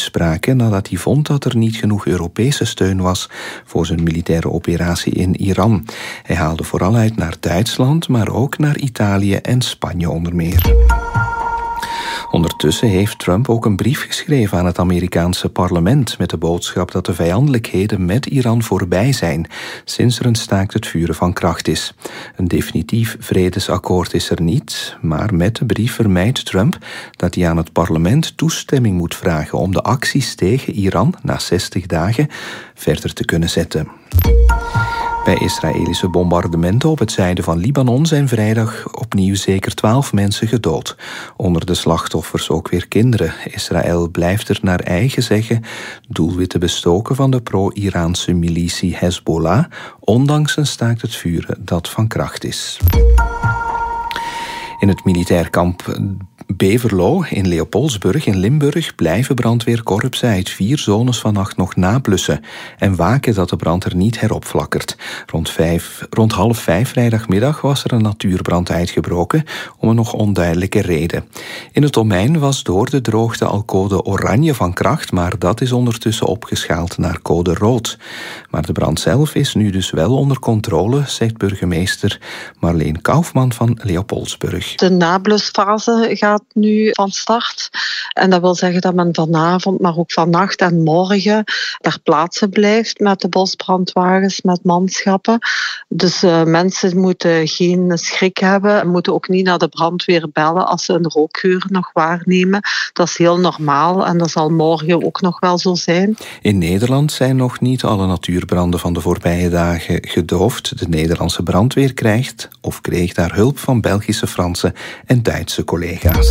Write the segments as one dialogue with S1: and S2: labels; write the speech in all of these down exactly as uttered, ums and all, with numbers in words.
S1: uitspraken nadat hij vond dat er niet genoeg Europese steun was voor zijn militaire operatie in Iran. Hij haalde vooral uit naar Duitsland, maar ook naar Italië en Spanje onder meer. Ondertussen heeft Trump ook een brief geschreven aan het Amerikaanse parlement met de boodschap dat de vijandelijkheden met Iran voorbij zijn, sinds er een staakt het vuren van kracht is. Een definitief vredesakkoord is er niet, maar met de brief vermijdt Trump dat hij aan het parlement toestemming moet vragen om de acties tegen Iran na zestig dagen verder te kunnen zetten. Bij Israëlische bombardementen op het zuiden van Libanon zijn vrijdag opnieuw zeker twaalf mensen gedood. Onder de slachtoffers ook weer kinderen. Israël blijft er naar eigen zeggen doelwitten bestoken van de pro-Iraanse militie Hezbollah, ondanks een staakt het vuren dat van kracht is. In het militair kamp Beverlo in Leopoldsburg in Limburg blijven brandweerkorpsen uit vier zones vannacht nog nablussen en waken dat de brand er niet heropflakkert. Rond, vijf, rond half vijf vrijdagmiddag was er een natuurbrand uitgebroken om een nog onduidelijke reden. In het domein was door de droogte al code oranje van kracht, maar dat is ondertussen opgeschaald naar code rood. Maar de brand zelf is nu dus wel onder controle, zegt burgemeester Marleen Kaufman van Leopoldsburg.
S2: De nablusfase gaat nu van start. En dat wil zeggen dat men vanavond, maar ook vannacht en morgen ter plaatse blijft met de bosbrandwagens, met manschappen. Dus uh, mensen moeten geen schrik hebben en moeten ook niet naar de brandweer bellen als ze een rookgeur nog waarnemen. Dat is heel normaal en dat zal morgen ook nog wel zo zijn.
S1: In Nederland zijn nog niet alle natuurbranden van de voorbije dagen gedoofd. De Nederlandse brandweer krijgt of kreeg daar hulp van Belgische, Franse en Duitse collega's.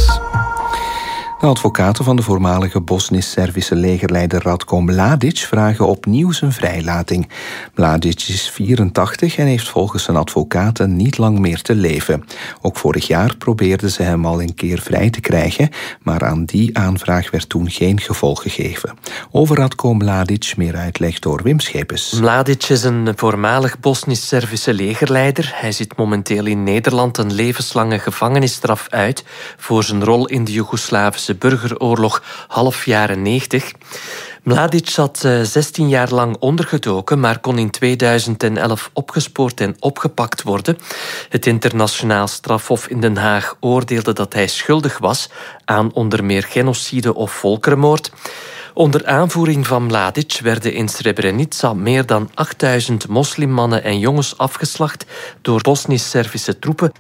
S1: De advocaten van de voormalige Bosnisch-Servische legerleider Ratko Mladic vragen opnieuw zijn vrijlating. Mladic is vierentachtig en heeft volgens zijn advocaten niet lang meer te leven. Ook vorig jaar probeerden ze hem al een keer vrij te krijgen, maar aan die aanvraag werd toen geen gevolg gegeven. Over Ratko Mladic meer uitleg door Wim Schepens.
S3: Mladic is een voormalig Bosnisch-Servische legerleider. Hij zit momenteel in Nederland een levenslange gevangenisstraf uit voor zijn rol in de Joegoslavische burgeroorlog half jaren negentig. Mladic zat zestien jaar lang ondergedoken, maar kon in tweeduizend elf opgespoord en opgepakt worden. Het internationaal strafhof in Den Haag oordeelde dat hij schuldig was aan onder meer genocide of volkerenmoord. Onder aanvoering van Mladic werden in Srebrenica meer dan achtduizend moslimmannen en jongens afgeslacht door Bosnisch-Servische troepen.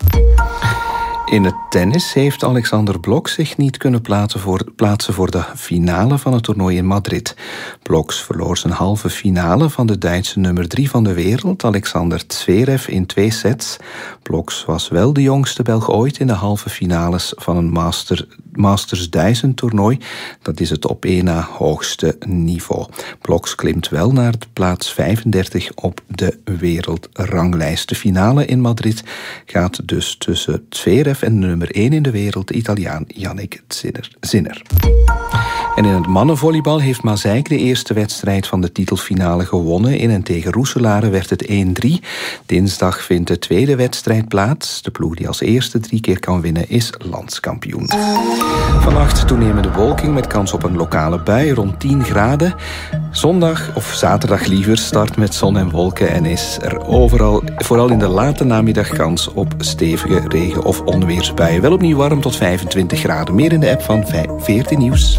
S1: In het tennis heeft Alexander Blok zich niet kunnen plaatsen voor, plaatsen voor de finale van het toernooi in Madrid. Bloks verloor zijn halve finale van de Duitse nummer drie van de wereld, Alexander Zverev, in twee sets. Bloks was wel de jongste Belg ooit in de halve finales van een Master, Masters duizend toernooi. Dat is het op één na hoogste niveau. Bloks klimt wel naar de plaats vijfendertig op de wereldranglijst. De finale in Madrid gaat dus tussen Zverev en de nummer één in de wereld, de Italiaan Yannick Sinner. En in het mannenvolleybal heeft Mazeik de eerste wedstrijd van de titelfinale gewonnen. In en tegen Roeselare werd het één drie. Dinsdag vindt de tweede wedstrijd plaats. De ploeg die als eerste drie keer kan winnen is landskampioen. Vannacht toenemende bewolking met kans op een lokale bui rond tien graden. Zondag, of zaterdag liever, start met zon en wolken en is er overal, vooral in de late namiddag, kans op stevige regen- of onweersbuien. Wel opnieuw warm tot vijfentwintig graden. Meer in de app van veertien Nieuws.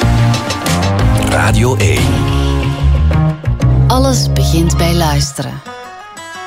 S4: Radio één.
S5: Alles begint bij luisteren.